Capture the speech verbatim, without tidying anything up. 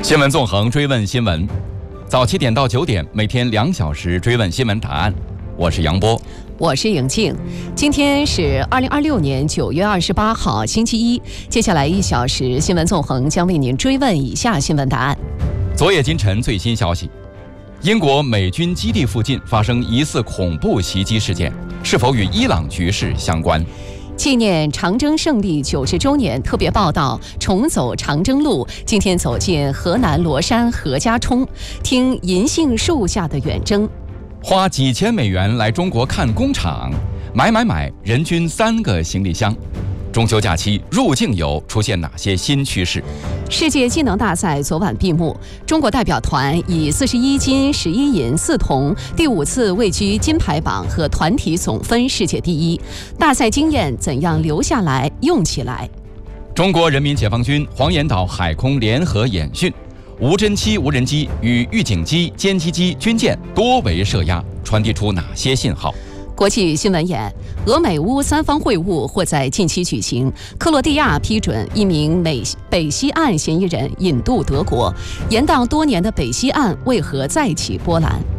新闻纵横，追问新闻。早七点到九点，每天两小时追问新闻答案。我是杨波， 我是颖静。今天是二零二六年九月二十八号，星期一。接下来一小时，新闻纵横将为您追问以下新闻答案。 昨夜今晨最新消息：英国美军基地附近发生疑似恐怖袭击事件，是否与伊朗局势相关？ 纪念长征胜利九十周年特别报道：重走长征路，今天走进河南罗山何家冲，听银杏树下的远征。 花几千美元来中国看工厂，买买买，人均三个行李箱。中秋假期入境游出现哪些新趋势？ 世界技能大赛昨晚闭幕，中国代表团以四十一金、十一银、四铜，第五次位居金牌榜和团体总分世界第一。大赛经验怎样留下来、用起来？ 中国人民解放军黄岩岛海空联合演训，无侦七无人机与预警机、歼击机、军舰多维射压，传递出哪些信号？ 国际新闻眼：俄美乌三方会晤或在近期举行。克罗地亚批准一名美北溪岸嫌疑人引渡德国。延宕多年的北溪岸为何再起波澜？